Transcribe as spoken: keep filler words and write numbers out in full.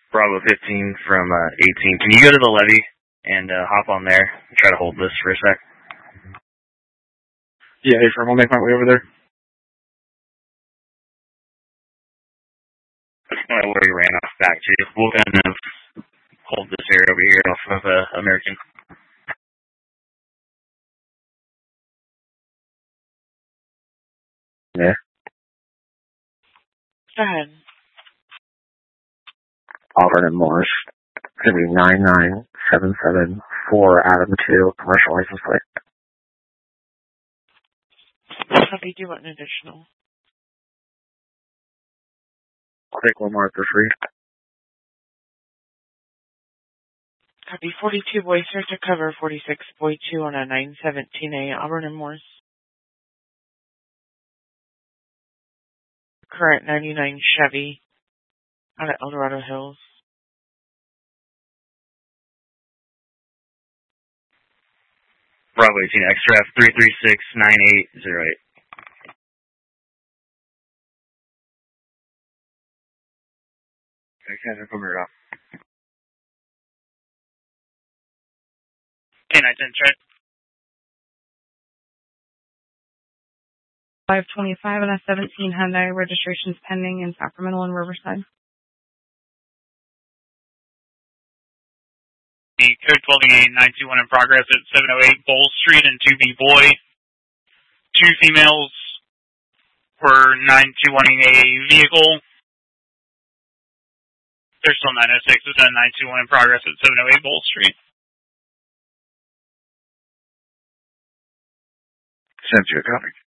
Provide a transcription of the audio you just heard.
Bravo fifteen from uh, eighteen. Can you go to the levee and uh, hop on there and try to hold this for a sec? Yeah, hey, firm, I'll make my way over there. That's kind of where we ran off back to. We'll kind of hold this area over here off of uh, American. Yeah. Go ahead. Auburn and Morris. It's going to be nine nine seven seven four Adam two, commercial license plate. Copy, do you want an additional? I'll take one more for free. Copy, forty-two boy, start to cover, forty-six boy two on a nine seventeen A, Auburn and Morris. Current ninety-nine Chevy out of El Dorado Hills. Bravo eighteen, extra F three three six nine eight zero eight. Okay, I'll cover it up. K nine ten, check. five twenty-five and a seventeen Hyundai, registrations pending in Sacramento and Riverside. The code twelve eight nine two one in progress at seven oh eight Bowl Street and two B Boy. Two females were nine two one in a vehicle. They're still nine oh six with a nine two one in progress at seven oh eight Bowl Street. Send you a copy.